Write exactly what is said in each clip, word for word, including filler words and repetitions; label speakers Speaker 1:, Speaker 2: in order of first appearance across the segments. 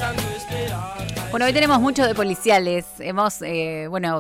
Speaker 1: Bueno, hoy tenemos mucho de policiales. Hemos, eh, bueno,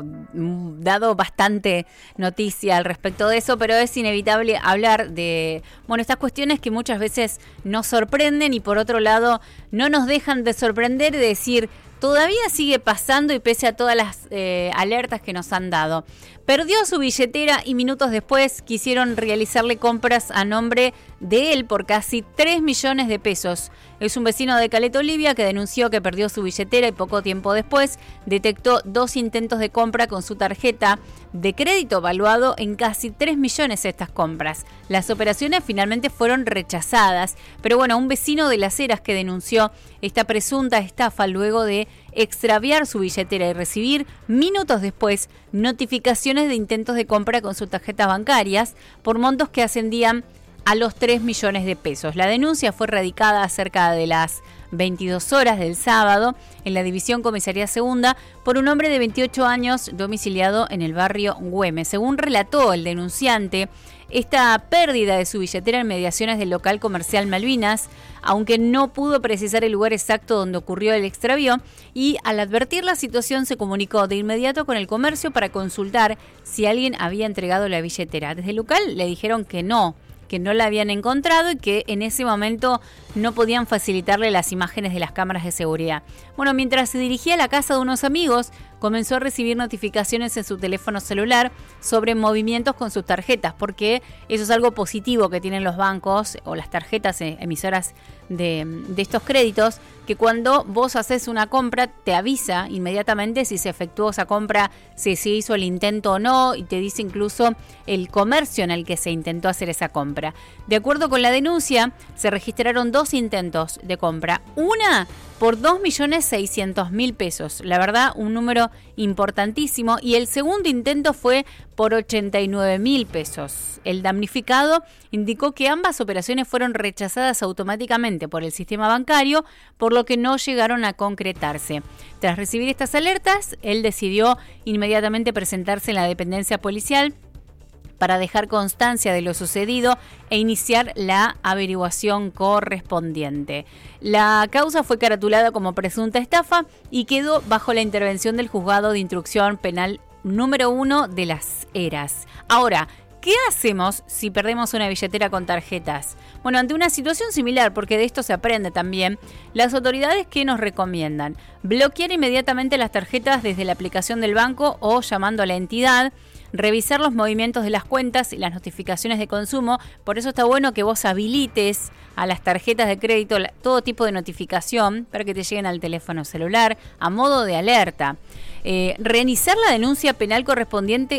Speaker 1: dado bastante noticia al respecto de eso, pero es inevitable hablar de, bueno, estas cuestiones que muchas veces nos sorprenden y por otro lado no nos dejan de sorprender y de decir, todavía sigue pasando y pese a todas las eh, alertas que nos han dado. Perdió su billetera y minutos después quisieron realizarle compras a nombre de él por casi tres millones de pesos. Es un vecino de Caleta Olivia que denunció que perdió su billetera y poco tiempo después detectó dos intentos de compra con su tarjeta de crédito valuado en casi tres millones estas compras. Las operaciones finalmente fueron rechazadas, pero bueno, un vecino de Las Heras que denunció esta presunta estafa luego de extraviar su billetera y recibir minutos después notificaciones de intentos de compra con sus tarjetas bancarias por montos que ascendían a los tres millones de pesos. La denuncia fue radicada cerca de las veintidós horas del sábado en la División Comisaría Segunda por un hombre de veintiocho años domiciliado en el barrio Güemes. Según relató el denunciante, esta pérdida de su billetera en mediaciones del local comercial Malvinas, aunque no pudo precisar el lugar exacto donde ocurrió el extravío, y al advertir la situación se comunicó de inmediato con el comercio para consultar si alguien había entregado la billetera. Desde el local le dijeron que no, que no la habían encontrado y que en ese momento no podían facilitarle las imágenes de las cámaras de seguridad. Bueno, mientras se dirigía a la casa de unos amigos, comenzó a recibir notificaciones en su teléfono celular sobre movimientos con sus tarjetas, porque eso es algo positivo que tienen los bancos o las tarjetas emisoras de, de estos créditos, que cuando vos haces una compra te avisa inmediatamente si se efectuó esa compra, si se hizo el intento o no, y te dice incluso el comercio en el que se intentó hacer esa compra. De acuerdo con la denuncia, se registraron dos intentos de compra. Una por dos millones seiscientos mil pesos. La verdad, un número importantísimo. Y el segundo intento fue por ochenta y nueve mil pesos. El damnificado indicó que ambas operaciones fueron rechazadas automáticamente por el sistema bancario, por lo que no llegaron a concretarse. Tras recibir estas alertas, él decidió inmediatamente presentarse en la dependencia policial para dejar constancia de lo sucedido e iniciar la averiguación correspondiente. La causa fue caratulada como presunta estafa y quedó bajo la intervención del Juzgado de Instrucción Penal número uno de Las Heras. Ahora, ¿qué hacemos si perdemos una billetera con tarjetas? Bueno, ante una situación similar, porque de esto se aprende también, las autoridades ¿qué nos recomiendan? Bloquear inmediatamente las tarjetas desde la aplicación del banco o llamando a la entidad, revisar los movimientos de las cuentas y las notificaciones de consumo. Por eso está bueno que vos habilites a las tarjetas de crédito todo tipo de notificación para que te lleguen al teléfono celular a modo de alerta. Eh, reiniciar la denuncia penal correspondiente